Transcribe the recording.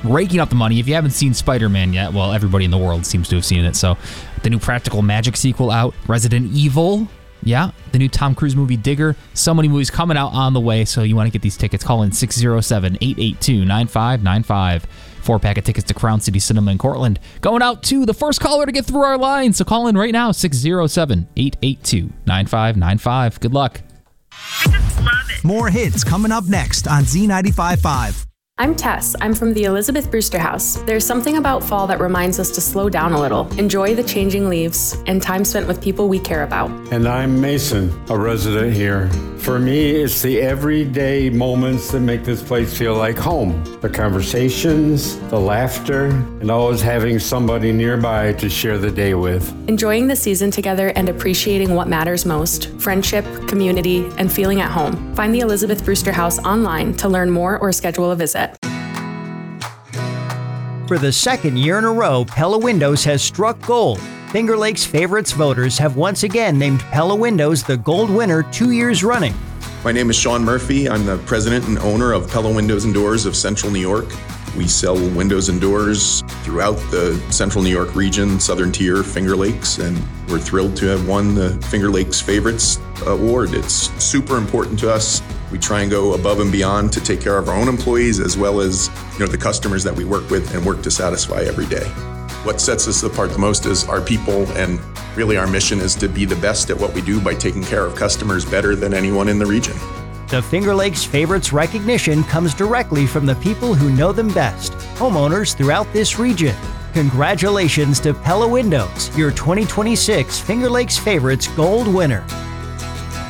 raking up the money. If you haven't seen Spider-Man yet, well, everybody in the world seems to have seen it. So the new Practical Magic sequel out, Resident Evil, yeah, the new Tom Cruise movie Digger, so many movies coming out on the way. So you want to get these tickets, call in 607-882-9595. 4-pack of tickets to Crown City Cinema in Cortland. Going out to the first caller to get through our line. So call in right now, 607-882-9595. Good luck. I just love it. More hits coming up next on Z95.5. I'm Tess. I'm from the Elizabeth Brewster House. There's something about fall that reminds us to slow down a little, enjoy the changing leaves, and time spent with people we care about. And I'm Mason, a resident here. For me, it's the everyday moments that make this place feel like home. The conversations, the laughter, and always having somebody nearby to share the day with. Enjoying the season together and appreciating what matters most, friendship, community, and feeling at home. Find the Elizabeth Brewster House online to learn more or schedule a visit. For the second year in a row, Pella Windows has struck gold. Finger Lakes Favorites voters have once again named Pella Windows the gold winner 2 years running. My name is Sean Murphy. I'm the president and owner of Pella Windows and Doors of Central New York. We sell windows and doors throughout the Central New York region, Southern Tier, Finger Lakes, and we're thrilled to have won the Finger Lakes Favorites Award. It's super important to us. We try and go above and beyond to take care of our own employees as well as the customers that we work with and work to satisfy every day. What sets us apart the most is our people, and really our mission is to be the best at what we do by taking care of customers better than anyone in the region. The Finger Lakes Favorites recognition comes directly from the people who know them best, homeowners throughout this region. Congratulations to Pella Windows, your 2026 Finger Lakes Favorites Gold winner.